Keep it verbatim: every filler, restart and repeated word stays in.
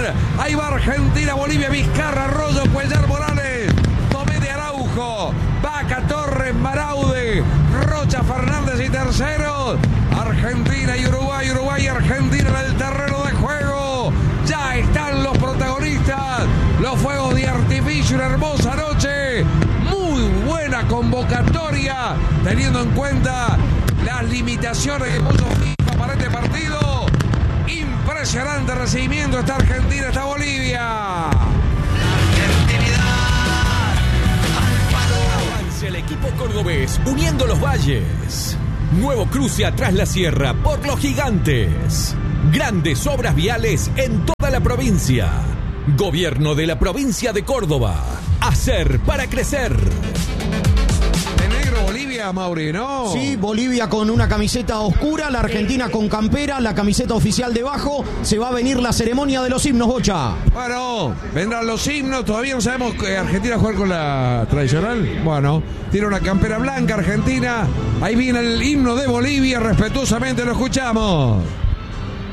Ahí va Argentina, Bolivia, Vizcarra, Arroyo, Cuellar, Morales, Tomé de Araujo, Vaca, Torres, Maraude, Rocha, Fernández y terceros. Argentina y Uruguay, Uruguay y Argentina en el terreno de juego. Ya están los protagonistas. Los fuegos de artificio, una hermosa noche. Muy buena convocatoria, teniendo en cuenta las limitaciones que puso FIFA para este partido. Impresionante recibimiento esta Argentina, esta Bolivia. Avance el equipo cordobés, uniendo los valles. Nuevo cruce atrás la sierra por los gigantes. Grandes obras viales en toda la provincia. Gobierno de la provincia de Córdoba. Hacer para crecer. De negro Bolivia, Mauri, ¿no? Sí, Bolivia con una camiseta oscura, la Argentina con campera, la camiseta oficial debajo. Se va a venir la ceremonia de los himnos, Bocha. Bueno, vendrán los himnos. Todavía no sabemos que Argentina juega con la tradicional. Bueno, tiene una campera blanca Argentina. Ahí viene el himno de Bolivia. Respetuosamente lo escuchamos.